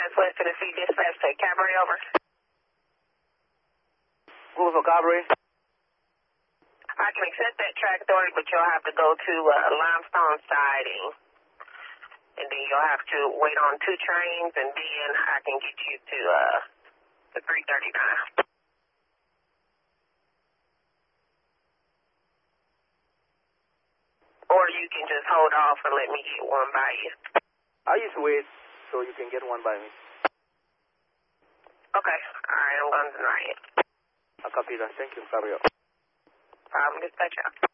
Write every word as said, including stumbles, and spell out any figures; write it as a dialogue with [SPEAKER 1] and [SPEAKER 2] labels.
[SPEAKER 1] miles west of the sea, dispatch to Cabaret, over.
[SPEAKER 2] Google for Cabaret.
[SPEAKER 1] I can accept that track authority, but you'll have to go to uh, Limestone Siding. And then you'll have to wait on two trains, and then I can get you to uh, the three thirty-nine. Or you can just hold off and let me get one by you.
[SPEAKER 2] I'll just wait so you can get one by me.
[SPEAKER 1] Okay. All right, I'm going to deny it.
[SPEAKER 2] I'll copy that. Thank you, Gabriel.
[SPEAKER 1] Problem, dispatch out.